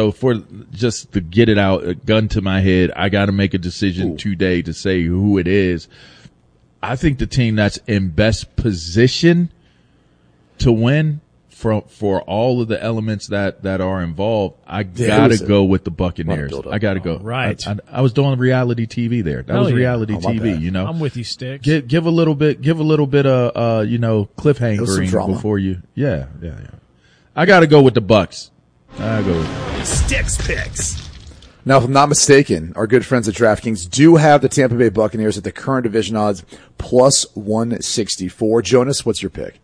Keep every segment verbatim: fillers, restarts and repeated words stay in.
know, for just to get it out, a gun to my head, I got to make a decision Ooh. today to say who it is. I think the team that's in best position to win for, for all of the elements that, that are involved, I got to go with the Buccaneers. I got to go. Right. I, I, I was doing reality T V there. That Hell was yeah. reality oh, T V, you know. I'm with you, Sticks. Give, give a little bit, give a little bit of, uh, you know, cliffhangering before you. Yeah, yeah, yeah. I got to go with the Bucs. I go with Sticks Picks. Now, if I'm not mistaken, our good friends at DraftKings do have the Tampa Bay Buccaneers at the current division odds plus one sixty-four. Jonas, what's your pick?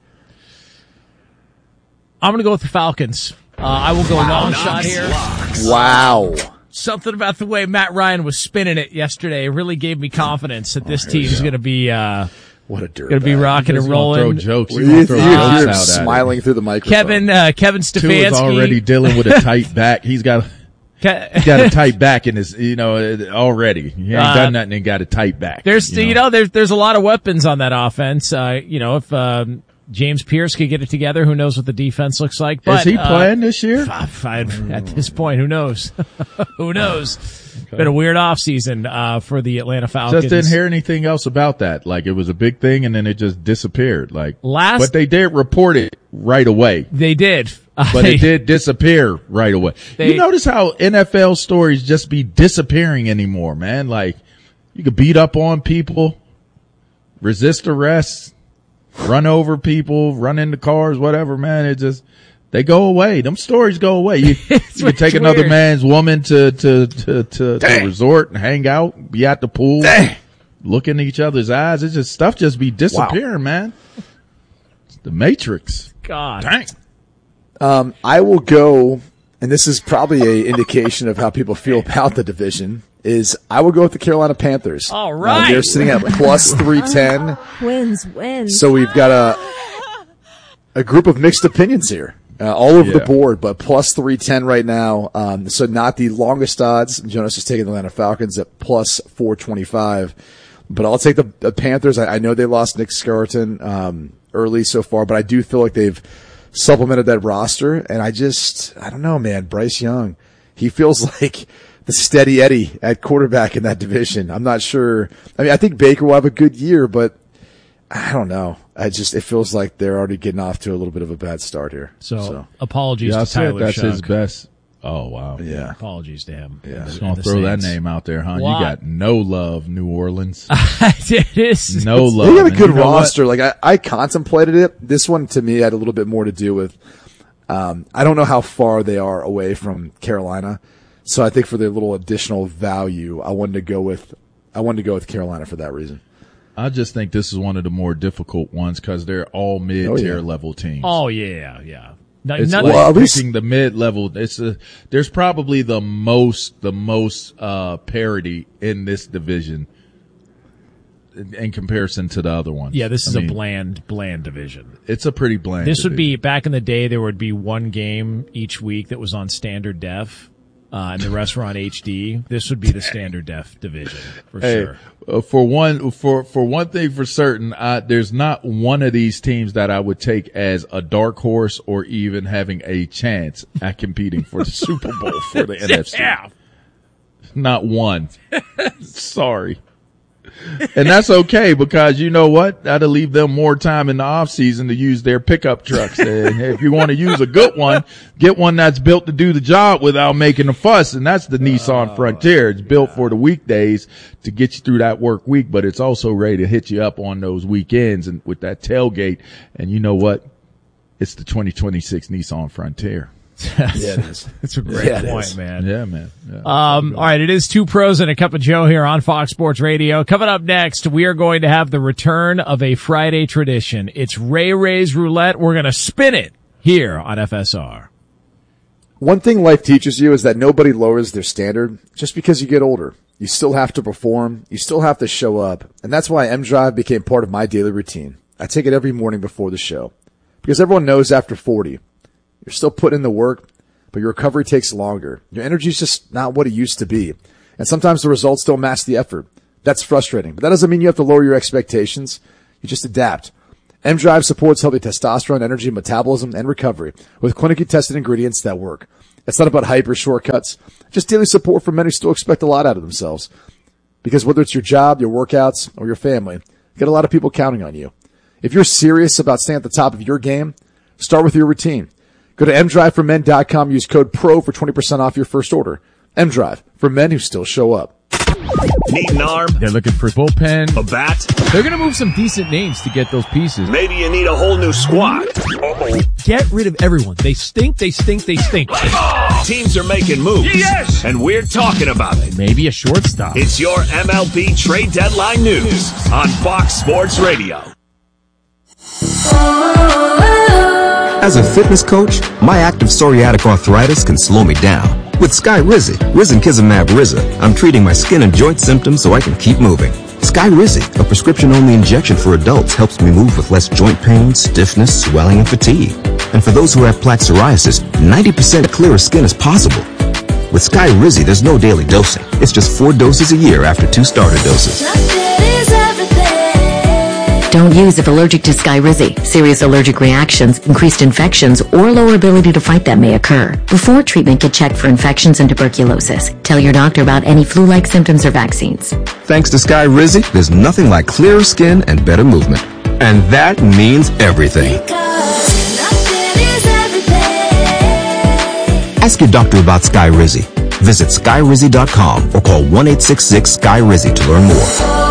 I'm going to go with the Falcons. Uh, I will go wow, long shot here. Locks. Wow. Something about the way Matt Ryan was spinning it yesterday really gave me confidence that this oh, team is going to be uh, what a dirt going to be rocking and rolling. Throw jokes. You you throw uh, jokes out smiling through the microphone. Kevin uh, Kevin Stefanski. Tua is already dealing with a tight back. He's got. He got a tight back in his, you know, already. He ain't uh, done nothing and got a tight back. There's, you know, you know there's, there's a lot of weapons on that offense. Uh, you know, if, um, James Pierce could get it together, who knows what the defense looks like. But, is he uh, playing this year? F- f- at this point, who knows? Who knows? Okay. Been a weird offseason, uh, for the Atlanta Falcons. Just didn't hear anything else about that. Like, it was a big thing and then it just disappeared. Like, last, but they did report it right away. They did. Uh, but they, it did disappear right away. They, you notice how N F L stories just be disappearing anymore, man? Like, you could beat up on people, resist arrest, run over people, run into cars, whatever, man. It just, they go away. Them stories go away. You, you can take another weird. man's woman to, to, to, to, to resort and hang out, be at the pool, Dang. look in each other's eyes. It's just, stuff just be disappearing, wow. man. It's the Matrix. God. Dang. Um, I will go, and this is probably a indication of how people feel about the division, is I will go with the Carolina Panthers. All right. Uh, they're sitting at plus three ten. Wins, wins. So we've got a, a group of mixed opinions here, uh, all over yeah. the board, but plus three ten right now. Um, so not the longest odds. Jonas is taking the Atlanta Falcons at plus four twenty-five, but I'll take the, the Panthers. I, I know they lost Nick Skeleton, um, early so far, but I do feel like they've supplemented that roster, and I just, I don't know, man. Bryce Young, he feels like the steady Eddie at quarterback in that division. I'm not sure. I mean, I think Baker will have a good year, but I don't know. I just, it feels like they're already getting off to a little bit of a bad start here. So, so. apologies yeah, to Tyler that's Shough. his best. Oh, wow. Yeah. Apologies to him. Yeah. Just gonna throw Saints. that name out there, huh? Why? You got no love, New Orleans. It is. No love. They got a and good you know roster. Like, I, I contemplated it. This one, to me, had a little bit more to do with, um, I don't know how far they are away from Carolina. So I think for their little additional value, I wanted to go with, I wanted to go with Carolina for that reason. I just think this is one of the more difficult ones because they're all mid-tier oh, yeah. level teams. Oh, yeah, yeah. No, it's like well, picking the mid-level. It's a, there's probably the most, the most, uh, parity in this division in, in comparison to the other ones. Yeah, this I is mean, a bland, bland division. It's a pretty bland This division. would be, back in the day, there would be one game each week that was on standard def. Uh, and the rest were on H D. This would be the standard def division for hey, sure. Uh, for one, for, for one thing for certain, I, there's not one of these teams that I would take as a dark horse or even having a chance at competing for the Super Bowl for the N F C. Yeah. Not one. Sorry. And that's okay because you know what? That'll leave them more time in the off season to use their pickup trucks. And if you want to use a good one, get one that's built to do the job without making a fuss. And that's the Nissan oh, Frontier. It's built yeah. for the weekdays to get you through that work week, but it's also ready to hit you up on those weekends and with that tailgate. And you know what? It's the twenty twenty-six Nissan Frontier. Yeah, it is. That's a great yeah, point, man. Yeah, man. Yeah. Um, all right. It is Two Pros and a Cup of Joe here on Fox Sports Radio. Coming up next, we are going to have the return of a Friday tradition. It's Ray Ray's Roulette. We're going to spin it here on F S R. One thing life teaches you is that nobody lowers their standard just because you get older. You still have to perform. You still have to show up. And that's why M Drive became part of my daily routine. I take it every morning before the show because everyone knows after forty, you're still putting in the work, but your recovery takes longer. Your energy is just not what it used to be. And sometimes the results don't match the effort. That's frustrating, but that doesn't mean you have to lower your expectations. You just adapt. M Drive supports healthy testosterone, energy, metabolism, and recovery with clinically tested ingredients that work. It's not about hype or shortcuts, just daily support for men who still expect a lot out of themselves. Because whether it's your job, your workouts, or your family, you got a lot of people counting on you. If you're serious about staying at the top of your game, start with your routine. Go to m drive for men dot com, use code PRO for twenty percent off your first order. M-Drive, for men who still show up. Need an arm? They're looking for bullpen. A bat? They're going to move some decent names to get those pieces. Maybe you need a whole new squad. Uh-oh. Get rid of everyone. They stink, they stink, they stink. Oh, teams are making moves. Yes! And we're talking about it. Maybe a shortstop. It's your M L B trade deadline news on Fox Sports Radio. As a fitness coach, my active psoriatic arthritis can slow me down. With Skyrizi, Risankizumab Riza, I'm treating my skin and joint symptoms so I can keep moving. Skyrizi, a prescription-only injection for adults, helps me move with less joint pain, stiffness, swelling, and fatigue. And for those who have plaque psoriasis, ninety percent clearer skin is possible. With Skyrizi, there's no daily dosing. It's just four doses a year after two starter doses. Don't use if allergic to Skyrizi. Serious allergic reactions, increased infections, or lower ability to fight them may occur. Before treatment, get checked for infections and tuberculosis. Tell your doctor about any flu-like symptoms or vaccines. Thanks to Skyrizi, there's nothing like clearer skin and better movement. And that means everything. Ask your doctor about Skyrizi. Visit Skyrizi dot com or call one eight six six Sky Rizi to learn more.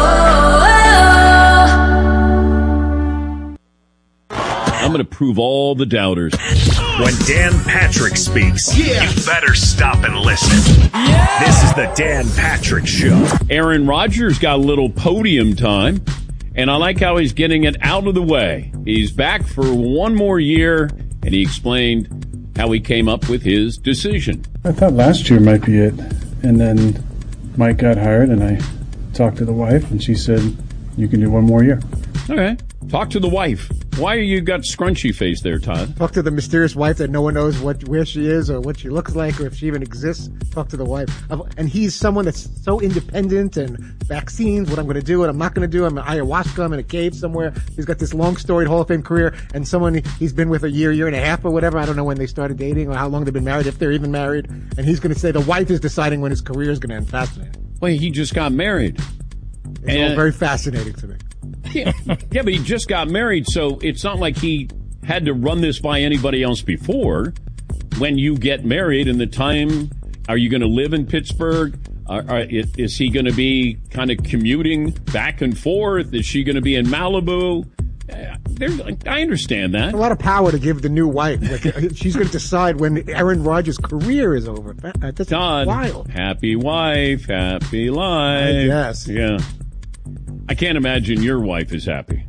I'm going to prove all the doubters. When Dan Patrick speaks, yeah. you better stop and listen. Yeah. This is the Dan Patrick Show. Aaron Rodgers got a little podium time, and I like how he's getting it out of the way. He's back for one more year, and he explained how he came up with his decision. I thought last year might be it, and then Mike got hired, and I talked to the wife, and she said, you can do one more year. Okay. Talk to the wife. Why you got scrunchy face there, Todd? Talk to the mysterious wife that no one knows what where she is or what she looks like or if she even exists. Talk to the wife. And he's someone that's so independent and vaccines, what I'm going to do, what I'm not going to do. I'm an ayahuasca. I'm in a cave somewhere. He's got this long storied Hall of Fame career and someone he's been with a year, year and a half or whatever. I don't know when they started dating or how long they've been married, if they're even married. And he's going to say the wife is deciding when his career is going to end. Fascinating. Wait, he just got married. It's and, all very fascinating to me. Yeah, yeah, but he just got married, so it's not like he had to run this by anybody else before. When you get married and the time, are you going to live in Pittsburgh? Are, are, is he going to be kind of commuting back and forth? Is she going to be in Malibu? Uh, I understand that. A lot of power to give the new wife. Like, she's going to decide when Aaron Rodgers' career is over. That's Todd, wild. Happy wife, happy life. Yes. Yeah. I can't imagine your wife is happy.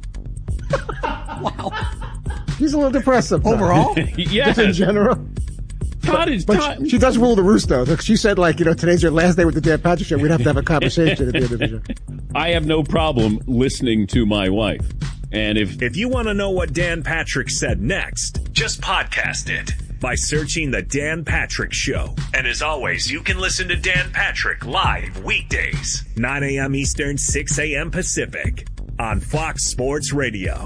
Wow. She's a little depressed sometimes. Overall? Yes. Just in general. Todd is but Todd. She, she does rule the roost, though. She said, like, you know, today's your last day with the Dan Patrick Show. We'd have to have a conversation at the end of the show. I have no problem listening to my wife. And if if you want to know what Dan Patrick said next, just podcast it by searching The Dan Patrick Show. And as always, you can listen to Dan Patrick live weekdays, nine a.m. Eastern, six a.m. Pacific on Fox Sports Radio.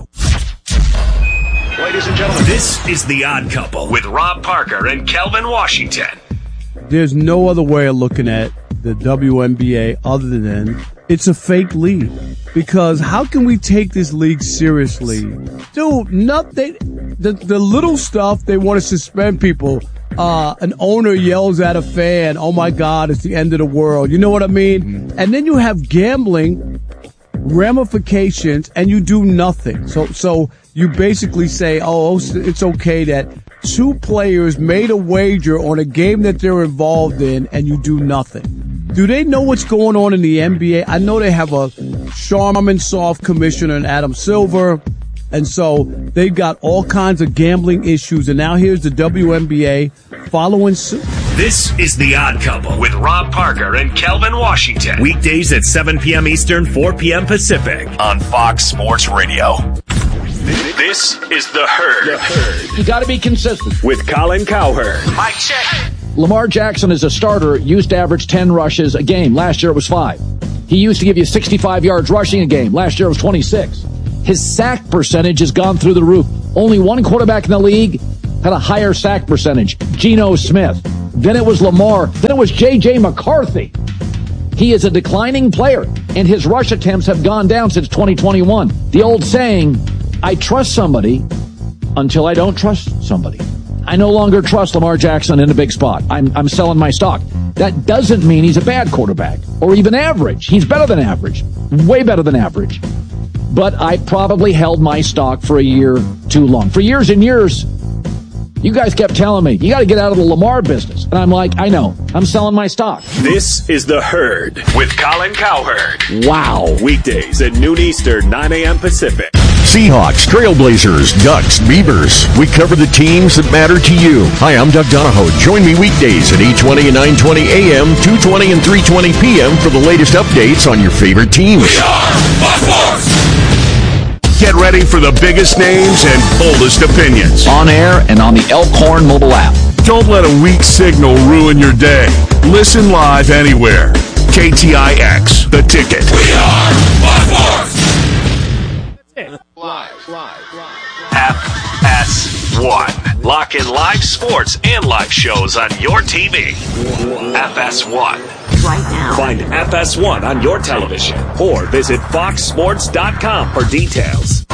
Ladies and gentlemen, this is The Odd Couple with Rob Parker and Kelvin Washington. There's no other way of looking at the W N B A other than it's a fake league. Because how can we take this league seriously? Dude, nothing. The, the little stuff, they want to suspend people. Uh, an owner yells at a fan, oh my God, it's the end of the world. You know what I mean? And then you have gambling ramifications and you do nothing. So, so you basically say, oh, it's okay that two players made a wager on a game that they're involved in and you do nothing. Do they know what's going on in the N B A? I know they have a charming, soft commissioner in Adam Silver, and so they've got all kinds of gambling issues, and now here's the W N B A following suit. This is The Odd Couple with Rob Parker and Kelvin Washington. Weekdays at seven p.m. Eastern, four p.m. Pacific on Fox Sports Radio. This is The Herd. The Herd. You got to be consistent. With Colin Cowherd. Mike check. Lamar Jackson as a starter used to average ten rushes a game. Last year it was five. He used to give you sixty-five yards rushing a game. Last year it was twenty-six. His sack percentage has gone through the roof. Only one quarterback in the league had a higher sack percentage, Geno Smith. Then it was Lamar. Then it was J J. McCarthy. He is a declining player, and his rush attempts have gone down since twenty twenty-one. The old saying, I trust somebody until I don't trust somebody. I no longer trust Lamar Jackson in a big spot. I'm, I'm selling my stock. That doesn't mean he's a bad quarterback or even average. He's better than average, way better than average. But I probably held my stock for a year too long. For years and years, you guys kept telling me, you got to get out of the Lamar business. And I'm like, I know. I'm selling my stock. This is The Herd with Colin Cowherd. Wow. Weekdays at noon Eastern, nine a.m. Pacific. Seahawks, Trailblazers, Ducks, Beavers. We cover the teams that matter to you. Hi, I'm Doug Donahoe. Join me weekdays at eight twenty and nine twenty a.m., two twenty and three twenty p.m. for the latest updates on your favorite teams. We are Fox Sports. Get ready for the biggest names and boldest opinions. On air and on the Elkhorn mobile app. Don't let a weak signal ruin your day. Listen live anywhere. K T I X, The Ticket. We are Fox Sports. Live, live, live. F S one. Lock in live sports and live shows on your T V. F S one. Right now. Find F S one on your television or visit fox sports dot com for details.